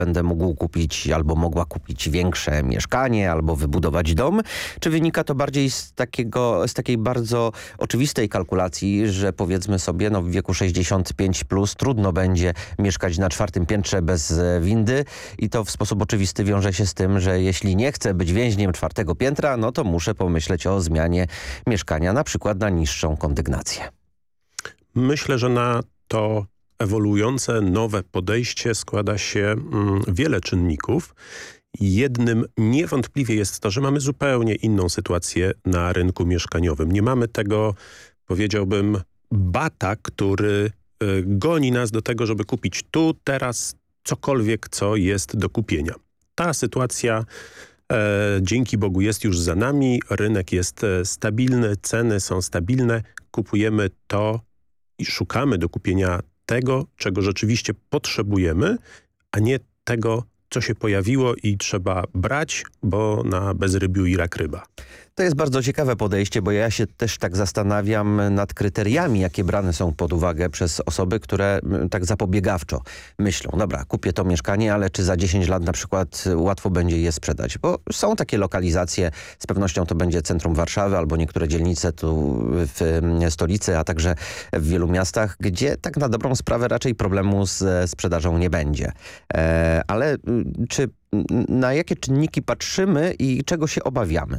będę mógł kupić albo mogła kupić większe mieszkanie albo wybudować dom? Czy wynika to bardziej z takiej bardzo oczywistej kalkulacji, że powiedzmy sobie, no w wieku 65 plus trudno będzie mieszkać na 4. piętrze bez windy i to w sposób oczywisty wiąże się z tym, że jeśli nie chcę być więźniem 4. piętra, no to muszę pomyśleć o zmianie mieszkania, na przykład na niższą kondygnację. Myślę, że na to ewoluujące, nowe podejście składa się wiele czynników. Jednym niewątpliwie jest to, że mamy zupełnie inną sytuację na rynku mieszkaniowym. Nie mamy tego, powiedziałbym, bata, który goni nas do tego, żeby kupić tu, teraz cokolwiek, co jest do kupienia. Ta sytuacja dzięki Bogu jest już za nami, rynek jest stabilny, ceny są stabilne, kupujemy to i szukamy do kupienia tego, czego rzeczywiście potrzebujemy, a nie tego, co się pojawiło i trzeba brać, bo na bezrybiu i rak ryba. To jest bardzo ciekawe podejście, bo ja się też tak zastanawiam nad kryteriami, jakie brane są pod uwagę przez osoby, które tak zapobiegawczo myślą, dobra, kupię to mieszkanie, ale czy za 10 lat na przykład łatwo będzie je sprzedać? Bo są takie lokalizacje, z pewnością to będzie centrum Warszawy albo niektóre dzielnice tu w stolicy, a także w wielu miastach, gdzie tak na dobrą sprawę raczej problemu z sprzedażą nie będzie. Ale czy na jakie czynniki patrzymy i czego się obawiamy?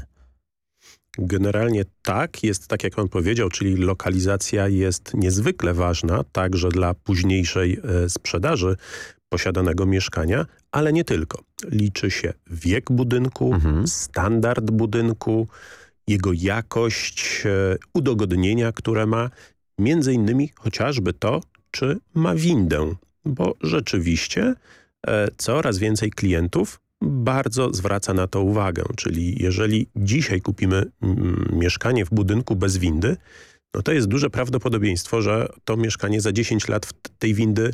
Generalnie tak, jest tak jak pan powiedział, czyli lokalizacja jest niezwykle ważna także dla późniejszej sprzedaży posiadanego mieszkania, ale nie tylko. Liczy się wiek budynku, standard budynku, jego jakość, udogodnienia, które ma, między innymi chociażby to, czy ma windę, bo rzeczywiście coraz więcej klientów bardzo zwraca na to uwagę, czyli jeżeli dzisiaj kupimy mieszkanie w budynku bez windy, no to jest duże prawdopodobieństwo, że to mieszkanie za 10 lat tej windy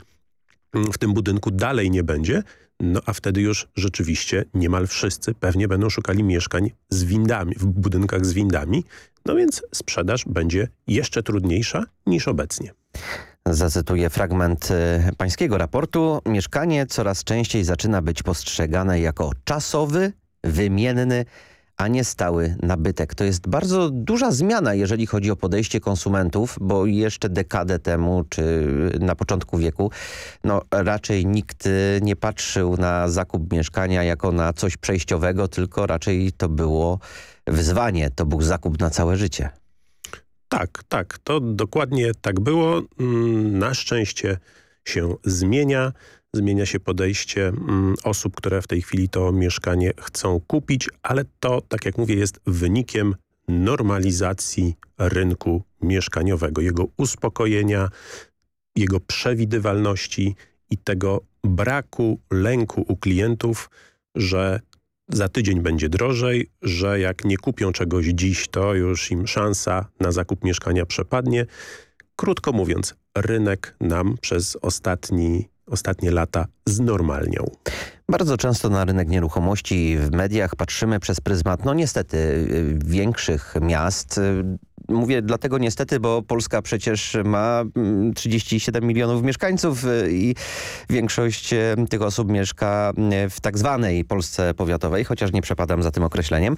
w tym budynku dalej nie będzie, no a wtedy już rzeczywiście niemal wszyscy pewnie będą szukali mieszkań z windami, w budynkach z windami, no więc sprzedaż będzie jeszcze trudniejsza niż obecnie. Zacytuję fragment pańskiego raportu. Mieszkanie coraz częściej zaczyna być postrzegane jako czasowy, wymienny, a nie stały nabytek. To jest bardzo duża zmiana, jeżeli chodzi o podejście konsumentów, bo jeszcze dekadę temu, czy na początku wieku, no raczej nikt nie patrzył na zakup mieszkania jako na coś przejściowego, tylko raczej to było wyzwanie, to był zakup na całe życie. Tak, to dokładnie tak było. Na szczęście się zmienia. Zmienia się podejście osób, które w tej chwili to mieszkanie chcą kupić, ale to, tak jak mówię, jest wynikiem normalizacji rynku mieszkaniowego, jego uspokojenia, jego przewidywalności i tego braku lęku u klientów, że za tydzień będzie drożej, że jak nie kupią czegoś dziś, to już im szansa na zakup mieszkania przepadnie. Krótko mówiąc, rynek nam przez ostatnie lata znormalniał. Bardzo często na rynek nieruchomości w mediach patrzymy przez pryzmat, no niestety, większych miast. Mówię dlatego niestety, bo Polska przecież ma 37 milionów mieszkańców i większość tych osób mieszka w tak zwanej Polsce powiatowej, chociaż nie przepadam za tym określeniem.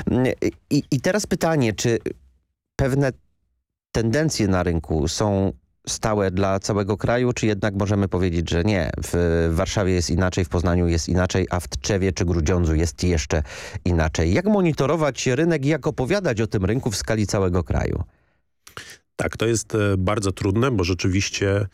I teraz pytanie, czy pewne tendencje na rynku są stałe dla całego kraju, czy jednak możemy powiedzieć, że nie, w Warszawie jest inaczej, w Poznaniu jest inaczej, a w Tczewie czy Grudziądzu jest jeszcze inaczej. Jak monitorować rynek i jak opowiadać o tym rynku w skali całego kraju? Tak, to jest bardzo trudne, bo rzeczywiście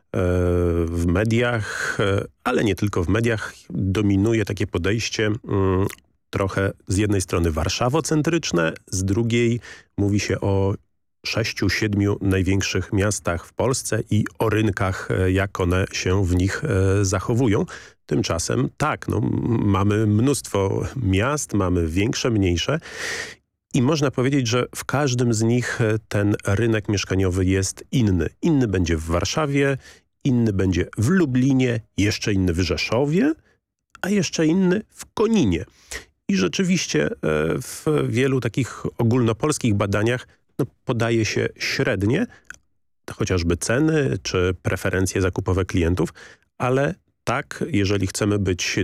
w mediach, ale nie tylko w mediach, dominuje takie podejście trochę z jednej strony warszawocentryczne, z drugiej mówi się o 6-7 największych miastach w Polsce i o rynkach, jak one się w nich zachowują. Tymczasem tak, no, mamy mnóstwo miast, mamy większe, mniejsze i można powiedzieć, że w każdym z nich ten rynek mieszkaniowy jest inny. Inny będzie w Warszawie, inny będzie w Lublinie, jeszcze inny w Rzeszowie, a jeszcze inny w Koninie. I rzeczywiście w wielu takich ogólnopolskich badaniach podaje się średnie, chociażby ceny czy preferencje zakupowe klientów, ale Tak, jeżeli chcemy być